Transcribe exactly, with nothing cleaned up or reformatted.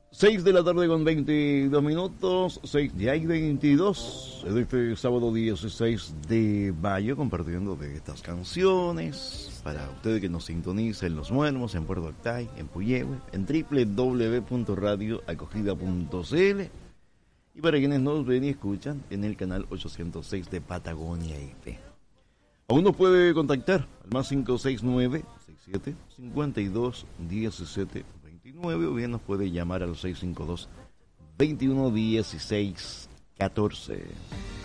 seis de la tarde con veintidós minutos, seis ya hay veintidós, de este sábado dieciséis de mayo, compartiendo de estas canciones para ustedes que nos sintonicen en Los Muermos, en Puerto Octay, en Puyehue, en doble u doble u doble u punto radio acogida punto c l y para quienes nos ven y escuchan en el canal ochocientos seis de Patagonia I P. Aún nos puede contactar al más cinco seis nueve, seis siete, cinco dos, uno siete veintinueve o bien nos puede llamar al seis cinco dos, veintiuno dieciséis catorce.